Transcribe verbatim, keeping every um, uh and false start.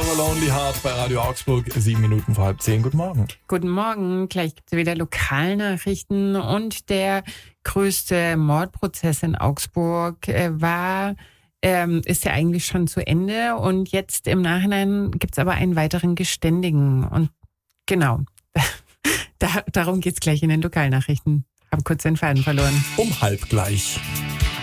Never Lonely Heart bei Radio Augsburg, sieben Minuten vor halb zehn. Guten Morgen. Guten Morgen. Gleich gibt es wieder Lokalnachrichten. Und der größte Mordprozess in Augsburg äh, war, ähm, ist ja eigentlich schon zu Ende. Und jetzt im Nachhinein gibt es aber einen weiteren Geständigen. Und genau, da, darum geht es gleich in den Lokalnachrichten. Hab kurz den Faden verloren. Um halb gleich.